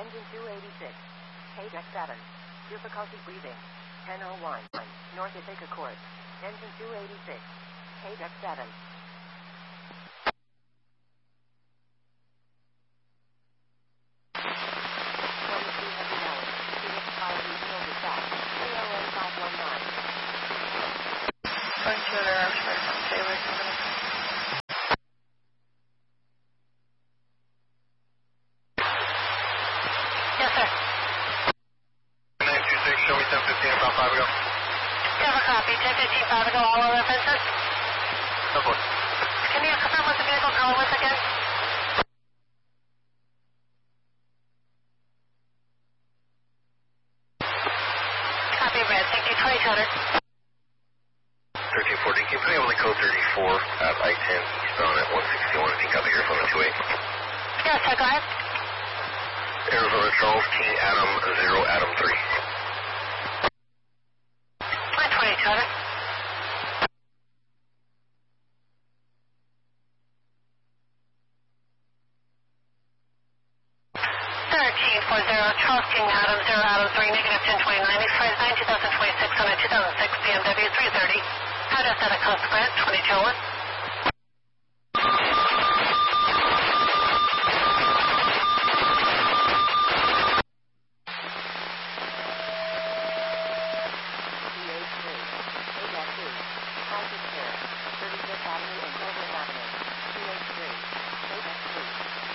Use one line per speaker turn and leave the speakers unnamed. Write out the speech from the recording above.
Engine 286. KDEC 7. Difficulty breathing. 1001. North Ithaca Court. Engine 286. KDEC 7.
Yes, sir.
926, show me 1015, about 5 ago.
You have a copy. 1015, 5 ago, all our references.
Of course.
Can you confirm what the vehicle color was again? Copy, red. Thank you. 20 Cutter.
1314, can you put me on the code 34 at I-10 eastbound at 161? Can you copy Arizona 28?
Yes, sir. Go ahead.
Arizona Charles King Adam 0 Adam 3.
20 Cutter. 1340 Charles King Adam 0 Adam 3 negative 1029 expired 9 2026 on a 2006 BMW 330. Address at a Coast Grant 2201.